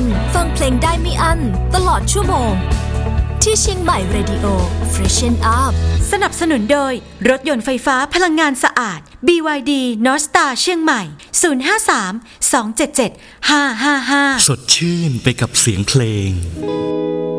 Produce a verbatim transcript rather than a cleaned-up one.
วันฟังเพลงได้ไม่อั้นตลอดชั่วโมงที่เชียงใหม่ Radio Freshen Up สนับสนุนโดยรถยนต์ไฟฟ้าพลังงานสะอาด บี วาย ดี North Star เชียงใหม่ ศูนย์ ห้า สาม สอง เจ็ด เจ็ด ห้า ห้า ห้าสดชื่นไปกับเสียงเพลง